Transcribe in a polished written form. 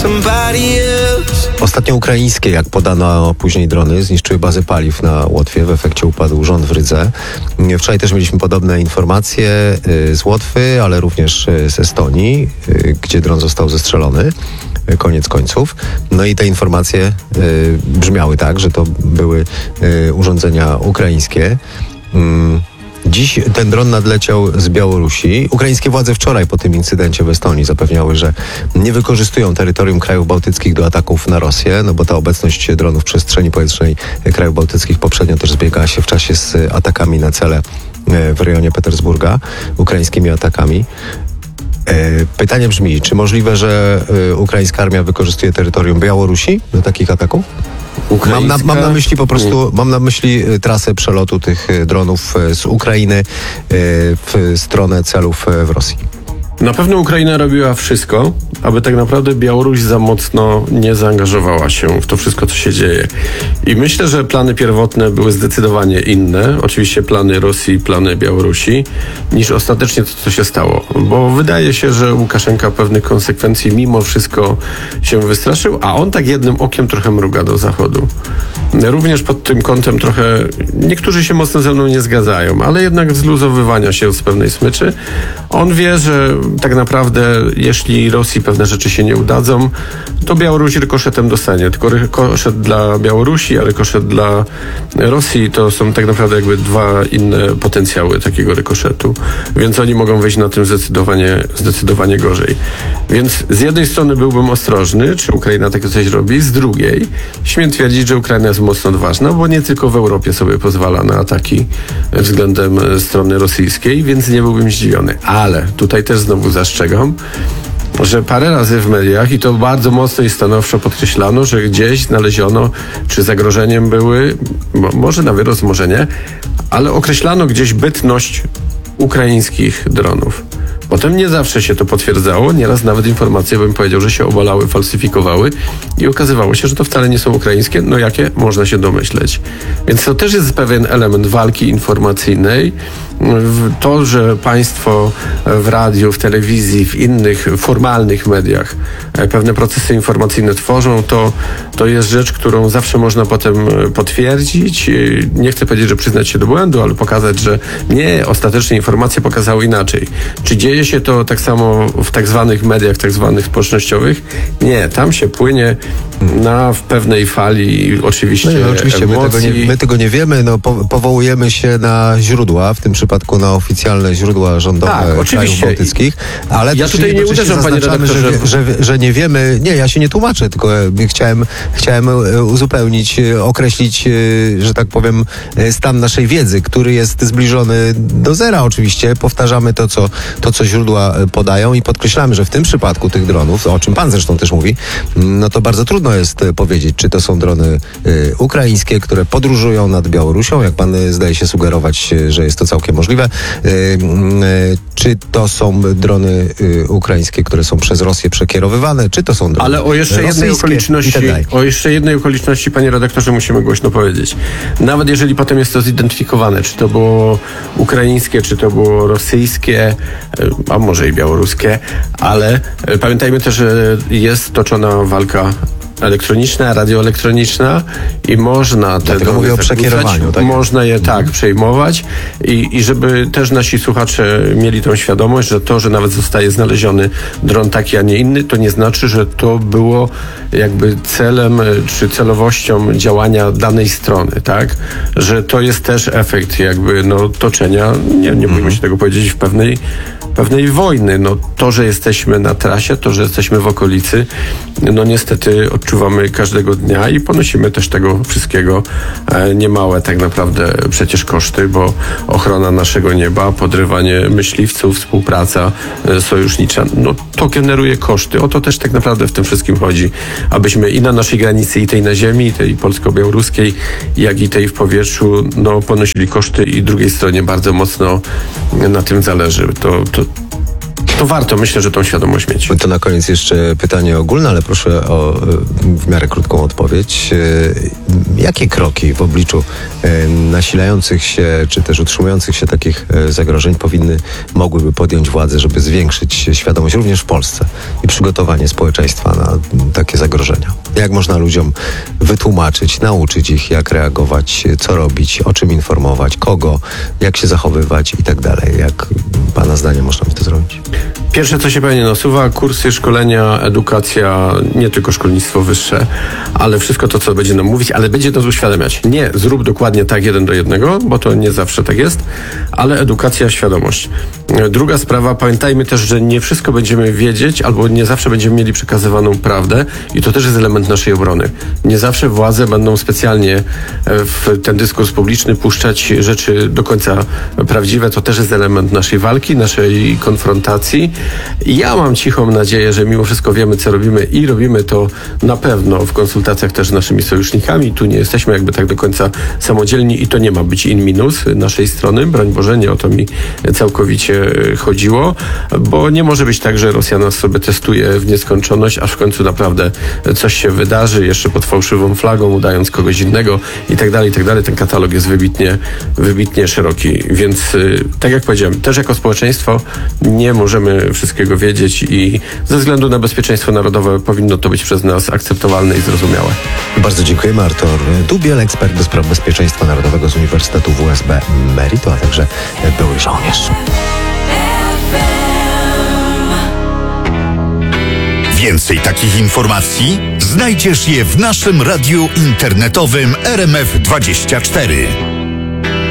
Ostatnio ukraińskie, jak podano później drony, zniszczyły bazę paliw na Łotwie. W efekcie upadł rząd w Rydze. Wczoraj też mieliśmy podobne informacje z Łotwy, ale również z Estonii, gdzie dron został zestrzelony. Koniec końców. No i te informacje brzmiały tak, że to były urządzenia ukraińskie. Dziś ten dron nadleciał z Białorusi. Ukraińskie władze wczoraj po tym incydencie w Estonii zapewniały, że nie wykorzystują terytorium krajów bałtyckich do ataków na Rosję, no bo ta obecność dronów w przestrzeni powietrznej krajów bałtyckich poprzednio też zbiegała się w czasie z atakami na cele w rejonie Petersburga, ukraińskimi atakami. Pytanie brzmi, czy możliwe, że ukraińska armia wykorzystuje terytorium Białorusi do takich ataków? Mam na myśli po prostu, mam na myśli trasę przelotu tych dronów z Ukrainy w stronę celów w Rosji. Na pewno Ukraina robiła wszystko, aby tak naprawdę Białoruś za mocno nie zaangażowała się w to wszystko, co się dzieje. I myślę, że plany pierwotne były zdecydowanie inne, oczywiście plany Rosji i plany Białorusi, niż ostatecznie to, co się stało. Bo wydaje się, że Łukaszenka pewnych konsekwencji mimo wszystko się wystraszył, a on tak jednym okiem trochę mruga do Zachodu. Również pod tym kątem trochę niektórzy się mocno ze mną nie zgadzają, ale jednak zluzowywania się z pewnej smyczy. On wie, że tak naprawdę jeśli Rosji pewne rzeczy się nie udadzą, to Białoruś rykoszetem dostanie. Tylko rykoszet dla Białorusi, a rykoszet dla Rosji to są tak naprawdę jakby dwa inne potencjały takiego rykoszetu. Więc oni mogą wejść na tym zdecydowanie gorzej. Więc z jednej strony byłbym ostrożny, czy Ukraina takie coś robi, z drugiej śmiem twierdzić, że Ukraina jest mocno odważna, bo nie tylko w Europie sobie pozwala na ataki względem strony rosyjskiej, więc nie byłbym zdziwiony. Ale tutaj też znowu zastrzegam, że parę razy w mediach, i to bardzo mocno i stanowczo podkreślano, że gdzieś znaleziono, czy zagrożeniem były, może na wyrost, może nie, ale określano gdzieś bytność ukraińskich dronów. Potem nie zawsze się to potwierdzało, nieraz nawet informacje, bym powiedział, że się obalały, falsyfikowały i okazywało się, że to wcale nie są ukraińskie, no jakie można się domyśleć. Więc to też jest pewien element walki informacyjnej. To, że państwo w radiu, w telewizji, w innych formalnych mediach pewne procesy informacyjne tworzą, to jest rzecz, którą zawsze można potem potwierdzić. Nie chcę powiedzieć, że przyznać się do błędu, ale pokazać, że nie, ostatecznie informacje pokazały inaczej. Czy dzieje się to tak samo w tak zwanych mediach, tak zwanych społecznościowych? Nie, tam się płynie w pewnej fali oczywiście emocji. My tego nie wiemy, powołujemy się na źródła, w tym przypadku na oficjalne źródła rządowe krajów bałtyckich, ale ja tutaj nie uderzam, panie redaktorze, że nie wiemy. Nie, ja się nie tłumaczę, tylko chciałem uzupełnić, określić, że tak powiem, stan naszej wiedzy, który jest zbliżony do zera oczywiście. Powtarzamy to, co źródła podają i podkreślamy, że w tym przypadku tych dronów, o czym pan zresztą też mówi, no to bardzo trudno jest powiedzieć, czy to są drony ukraińskie, które podróżują nad Białorusią, jak pan zdaje się sugerować, że jest to całkiem możliwe, czy to są drony ukraińskie, które są przez Rosję przekierowywane, czy to są drony ale o jeszcze jednej okoliczności, panie redaktorze, musimy głośno powiedzieć. Nawet jeżeli potem jest to zidentyfikowane, czy to było ukraińskie, czy to było rosyjskie, a może i białoruskie, ale pamiętajmy też, że jest toczona walka elektroniczna, radioelektroniczna i można te drony mówię o przekierowaniu, tak? Można je przejmować i żeby też nasi słuchacze mieli tą świadomość, że to, że nawet zostaje znaleziony dron taki, a nie inny, to nie znaczy, że to było jakby celem czy celowością działania danej strony, tak? Że to jest też efekt jakby toczenia, nie bójmy się tego powiedzieć, w pewnej wojny. To, że jesteśmy na trasie, to, że jesteśmy w okolicy, niestety odczuwamy każdego dnia i ponosimy też tego wszystkiego niemałe tak naprawdę przecież koszty, bo ochrona naszego nieba, podrywanie myśliwców, współpraca sojusznicza, to generuje koszty. O to też tak naprawdę w tym wszystkim chodzi, abyśmy i na naszej granicy, i tej na ziemi, i tej polsko-białoruskiej, jak i tej w powietrzu, ponosili koszty i drugiej stronie bardzo mocno na tym zależy. To warto, myślę, że tą świadomość mieć. To na koniec jeszcze pytanie ogólne, ale proszę o w miarę krótką odpowiedź. Jakie kroki w obliczu nasilających się, czy też utrzymujących się takich zagrożeń mogłyby podjąć władze, żeby zwiększyć świadomość również w Polsce i przygotowanie społeczeństwa na takie zagrożenia? Jak można ludziom wytłumaczyć, nauczyć ich, jak reagować, co robić, o czym informować, kogo, jak się zachowywać i tak dalej? Jak Pana zdaniem można by to zrobić? Pierwsze, co się pewnie nasuwa, kursy, szkolenia, edukacja, nie tylko szkolnictwo wyższe, ale wszystko to, co będzie nam mówić, ale będzie nas uświadamiać. Nie zrób dokładnie tak 1 do 1, bo to nie zawsze tak jest, ale edukacja, świadomość. Druga sprawa, pamiętajmy też, że nie wszystko będziemy wiedzieć, albo nie zawsze będziemy mieli przekazywaną prawdę i to też jest element naszej obrony. Nie zawsze władze będą specjalnie w ten dyskurs publiczny puszczać rzeczy do końca prawdziwe. To też jest element naszej walki, naszej konfrontacji. I ja mam cichą nadzieję, że mimo wszystko wiemy, co robimy i robimy to na pewno w konsultacjach też z naszymi sojusznikami. Tu nie jesteśmy jakby tak do końca samodzielni i to nie ma być in minus naszej strony. Broń Boże, nie o to mi całkowicie chodziło, bo nie może być tak, że Rosja nas sobie testuje w nieskończoność, aż w końcu naprawdę coś się wydarzy, jeszcze pod fałszywą flagą, udając kogoś innego i tak dalej, i tak dalej. Ten katalog jest wybitnie szeroki, więc tak jak powiedziałem, też jako społeczeństwo nie możemy wszystkiego wiedzieć i ze względu na bezpieczeństwo narodowe powinno to być przez nas akceptowalne i zrozumiałe. Bardzo dziękujemy. Artur Dubiel, ekspert do spraw bezpieczeństwa narodowego z Uniwersytetu WSB Merito, a także były żołnierz. Więcej takich informacji znajdziesz je w naszym radiu internetowym RMF24.